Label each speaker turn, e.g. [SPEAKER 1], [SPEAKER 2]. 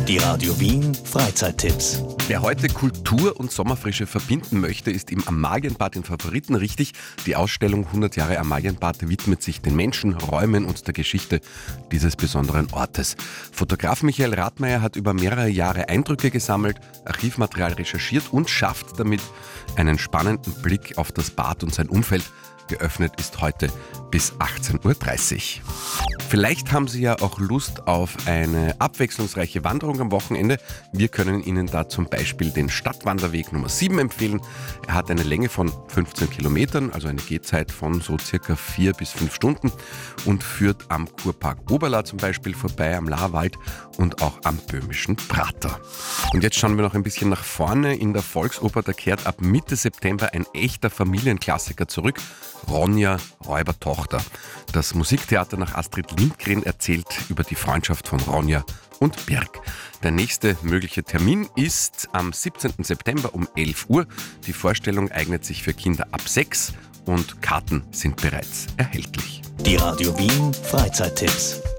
[SPEAKER 1] Die Radio Wien Freizeittipps.
[SPEAKER 2] Wer heute Kultur und Sommerfrische verbinden möchte, ist im Amalienbad in Favoriten richtig. Die Ausstellung 100 Jahre Amalienbad widmet sich den Menschen, Räumen und der Geschichte dieses besonderen Ortes. Fotograf Michael Radmeier hat über mehrere Jahre Eindrücke gesammelt, Archivmaterial recherchiert und schafft damit einen spannenden Blick auf das Bad und sein Umfeld. Geöffnet ist heute bis 18:30 Uhr. Vielleicht haben Sie ja auch Lust auf eine abwechslungsreiche Wanderung am Wochenende. Wir können Ihnen da zum Beispiel den Stadtwanderweg Nummer 7 empfehlen. Er hat eine Länge von 15 Kilometern, also eine Gehzeit von so circa 4 bis 5 Stunden und führt am Kurpark Oberla zum Beispiel vorbei, am Lahrwald und auch am Böhmischen Prater. Und jetzt schauen wir noch ein bisschen nach vorne. In der Volksoper, da kehrt ab Mitte September ein echter Familienklassiker zurück. Ronja, Räubertochter. Das Musiktheater nach Astrid Lindgren erzählt über die Freundschaft von Ronja und Birk. Der nächste mögliche Termin ist am 17. September um 11 Uhr. Die Vorstellung eignet sich für Kinder ab 6 und Karten sind bereits erhältlich.
[SPEAKER 1] Die Radio Wien Freizeittipps.